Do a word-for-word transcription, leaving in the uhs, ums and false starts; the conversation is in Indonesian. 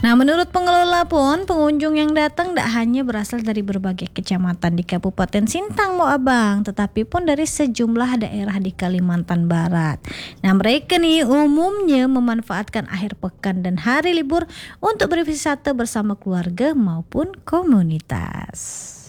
Nah, menurut pengelola pun, pengunjung yang datang tidak hanya berasal dari berbagai kecamatan di Kabupaten Sintang, Mo Abang, tetapi pun dari sejumlah daerah di Kalimantan Barat. Nah, mereka nih umumnya memanfaatkan akhir pekan dan hari libur untuk berwisata bersama keluarga maupun komunitas.